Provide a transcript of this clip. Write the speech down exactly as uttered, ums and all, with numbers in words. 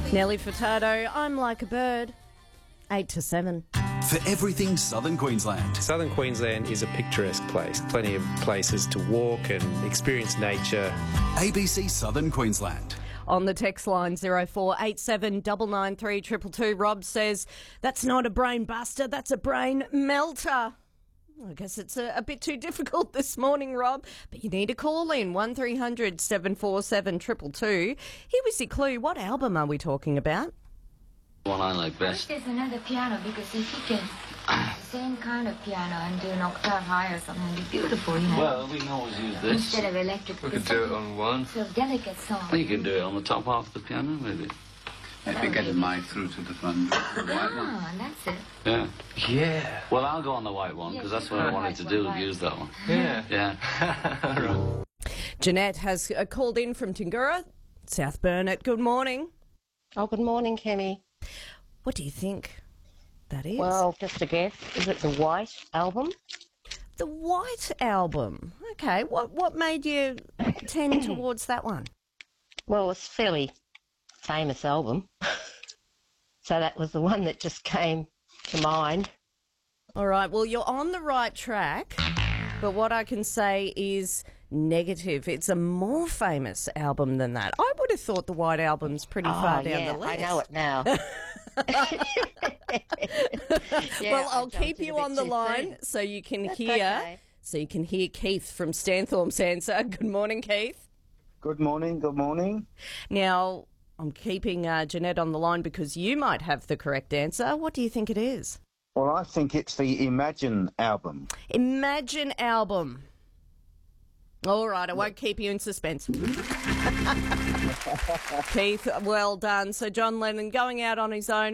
Nelly Furtado, I'm Like a Bird, eight to seven. For everything Southern Queensland. Southern Queensland is a picturesque place. Plenty of places to walk and experience nature. A B C Southern Queensland. On the text line zero four eight seven nine nine three two two two, Rob says, that's not a brain buster, that's a brain melter. I guess it's a, a bit too difficult this morning, Rob, but you need to call in one three hundred seven four seven two two two. Here was your clue. What album are we talking about? One I like best. There's another piano, because if you can the same kind of piano and do an octave higher or something, it'd be beautiful, you know. Well, we can always use this. Instead of electric. We could do it on one. So delicate song. Well, you can do it on the top half of the piano, maybe. Maybe get a mic through to the front. The white one. Ah, that's it. Yeah. Yeah. Well, I'll go on the white one, because Yes, that's what I the wanted to white do, one, right. use that one. Yeah. Yeah. Right. Jeanette has uh, called in from Tingura, South Burnett. Good morning. Oh, good morning, Kemi. What do you think that is? Well, just a guess. Is it the White Album? The White Album. Okay, what what made you tend towards that one? Well, it's a fairly famous album. So that was the one that just came to mind. All right, well, you're on the right track, but what I can say is negative. It's a more famous album than that. I would have thought the White Album's pretty far oh, down yeah, the list. I know it now. Yeah, well, I I'll jumped keep in you a bit on the too line soon. so you can That's hear okay. so you can hear Keith from Stanthorpe's answer. Good morning, Keith. Good morning, good morning. Now, I'm keeping uh, Jeanette on the line because you might have the correct answer. What do you think it is? Well, I think it's the Imagine album. Imagine album. All right, I won't keep you in suspense. Keith, well done. So John Lennon going out on his own.